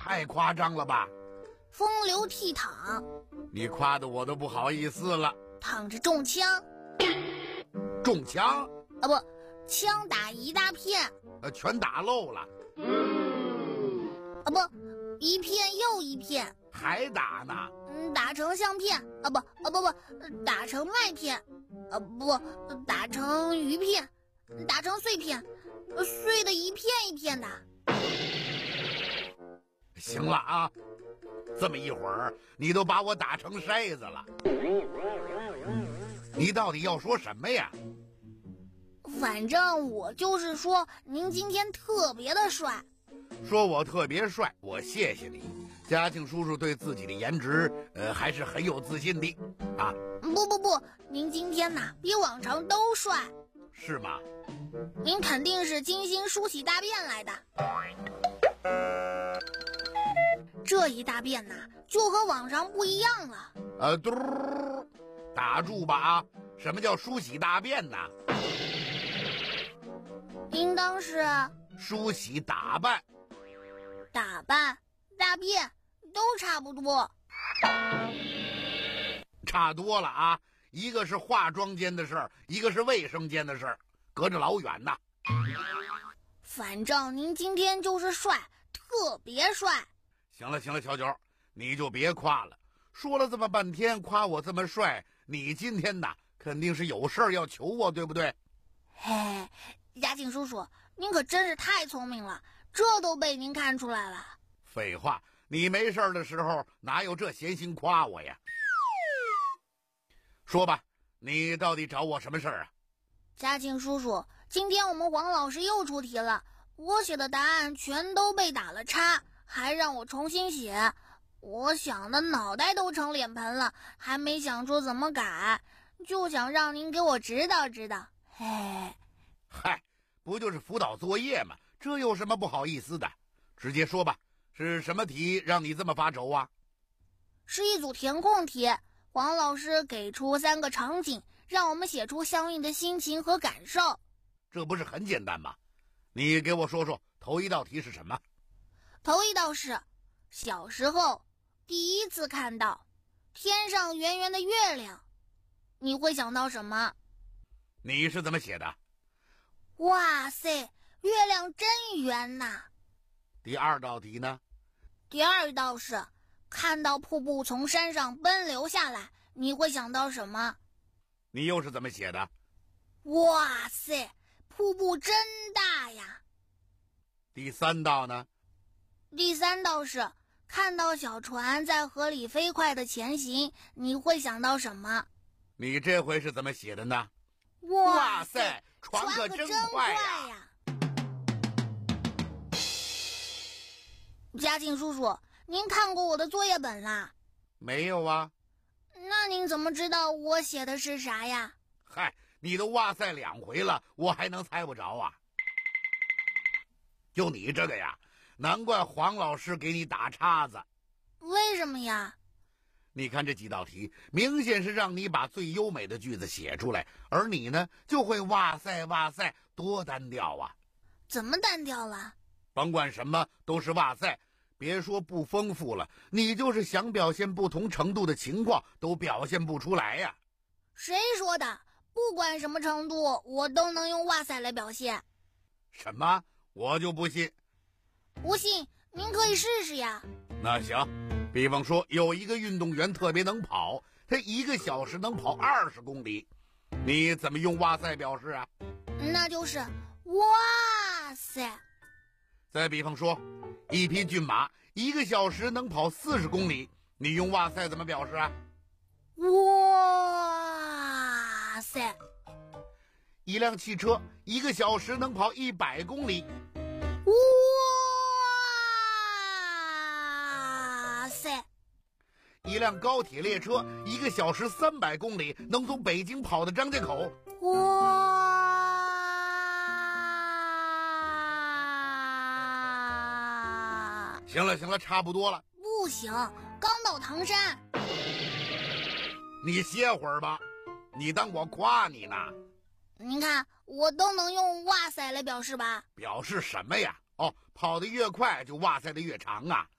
太夸张了吧？ 风流倜傥， 你夸的我都不好意思了。 躺着中枪， 中枪？ 啊不，枪打一大片， 全打漏了。 啊不，一片又一片， 还打呢？ 打成相片，打成麦片，打成鱼片，打成碎片，碎的一片一片的。 行了啊，这么一会儿你都把我打成筛子了。你到底要说什么呀？ 反正我就是说您今天特别的帅。 说我特别帅，我谢谢你。嘉庆叔叔对自己的颜值还是很有自信的啊。 不，您今天呐比往常都帅。 是吗？ 您肯定是精心梳洗大便来的。这一大便呐就和往常不一样了。 打住吧啊！什么叫梳洗大便呢？ 应当是梳洗打扮。 打扮大便都差不多。 差多了啊！一个是化妆间的事儿，一个是卫生间的事儿，隔着老远呐。 反正您今天就是帅，特别帅。 行了，小九，你就别夸了。说了这么半天，夸我这么帅，你今天呐肯定是有事儿要求我，对不对？ 嘿，嘉庆叔叔，您可真是太聪明了，这都被您看出来了。 废话，你没事的时候哪有这闲心夸我呀？说吧，你到底找我什么事儿啊？ 嘉庆叔叔，今天我们黄老师又出题了，我写的答案全都被打了叉，还让我重新写。我想的脑袋都成脸盆了，还没想出怎么改，就想让您给我指导指导。嘿， 嗨，不就是辅导作业吗？这有什么不好意思的？直接说吧，是什么题让你这么发愁啊？ 是一组填空题，黄老师给出3个场景，让我们写出相应的心情和感受。 这不是很简单吗？你给我说说，头一道题是什么？ 头一道是小时候第一次看到天上圆圆的月亮，你会想到什么？ 你是怎么写的？ 哇塞，月亮真圆呐！ 第二道题呢？ 第二道是看到瀑布从山上奔流下来，你会想到什么？ 你又是怎么写的？ 哇塞，瀑布真大呀！ 第三道呢？ 第三道是看到小船在河里飞快地前行，你会想到什么？ 你这回是怎么写的呢？ 哇塞，船可真快呀！ 嘉庆叔叔，您看过我的作业本啦？ 没有啊。 那您怎么知道我写的是啥呀？ 嗨，你都哇塞2回了，我还能猜不着啊？就你这个呀，难怪黄老师给你打叉子。 为什么呀？ 你看这几道题，明显是让你把最优美的句子写出来，而你呢就会哇塞，多单调啊！ 怎么单调了？ 甭管什么都是哇塞，别说不丰富了，你就是想表现不同程度的情况都表现不出来呀。 谁说的？不管什么程度，我都能用哇塞来表现。 什么？我就不信。 不信，您可以试试呀。 那行，比方说有一个运动员特别能跑，他1个小时能跑20公里，你怎么用哇塞表示啊？ 那就是哇塞。 再比方说，一匹骏马1个小时能跑40公里，你用哇塞怎么表示啊？ 哇塞。 一辆汽车1个小时能跑100公里， 哇塞。 一辆高铁列车1个小时300公里，能从北京跑到张家口， 哇！ 行了，差不多了。 不行，刚到唐山。 你歇会儿吧，你当我夸你呢？ 您看，我都能用哇塞来表示吧？ 表示什么呀？哦，跑得越快就哇塞得越长啊！